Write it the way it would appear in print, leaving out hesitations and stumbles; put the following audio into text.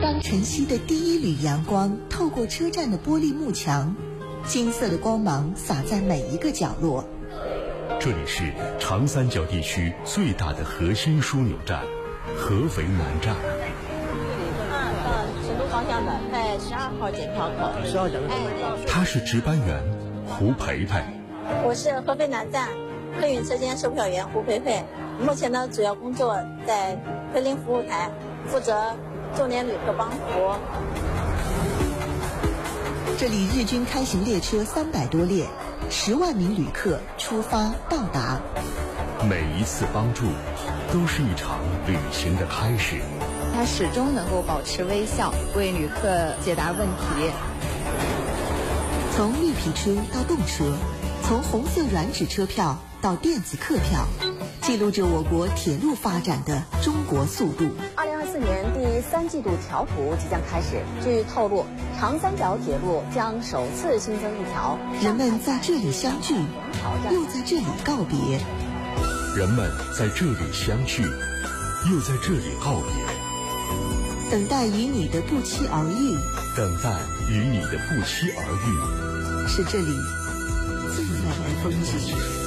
当晨曦的第一缕阳光透过车站的玻璃幕墙，金色的光芒洒在每一个角落。 这里是长三角地区最大的核心枢纽站——合肥南站。 成都方向的，在12号检票口。12号检票口。 他是值班员胡培培。 我是合肥南站客运车间售票员胡培培，目前呢主要工作在培林服务台，负责重点旅客帮扶。 这里日均开行列车300多列，10万名旅客出发到达。 每一次帮助，都是一场旅行的开始。 他始终能够保持微笑，为旅客解答问题。 从绿皮车到动车，从红色软纸车票到电子客票，记录着我国铁路发展的中国速度。 2024年第3季度调图即将开始，据透露，长三角铁路将首次新增一条。 人们在这里相聚，又在这里告别。 人们在这里相聚，又在这里告别。 等待与你的不期而遇， 等待与你的不期而遇， 是这里最美的风景。